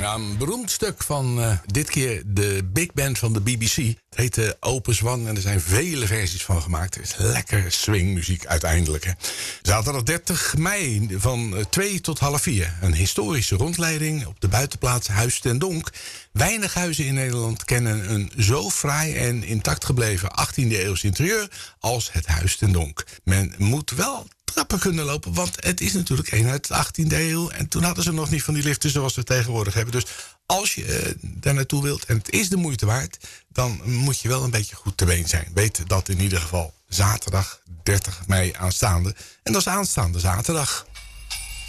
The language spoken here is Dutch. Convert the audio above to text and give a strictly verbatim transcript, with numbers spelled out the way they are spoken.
Ja, een beroemd stuk van uh, dit keer de big band van de B B C. Het heet uh, Opus One en er zijn vele versies van gemaakt. Het is lekker swingmuziek uiteindelijk. Hè. Zaterdag dertig mei van uh, twee tot half vier. Een historische rondleiding op de buitenplaats Huis ten Donk. Weinig huizen in Nederland kennen een zo fraai en intact gebleven achttiende eeuws interieur als het Huis ten Donk. Men moet wel trappen kunnen lopen, want het is natuurlijk een uit de achttiende eeuw. En toen hadden ze nog niet van die liften zoals we tegenwoordig hebben. Dus als je uh, daar naartoe wilt en het is de moeite waard, dan moet je wel een beetje goed te been zijn. Weet dat in ieder geval zaterdag dertig mei aanstaande. En dat is aanstaande zaterdag.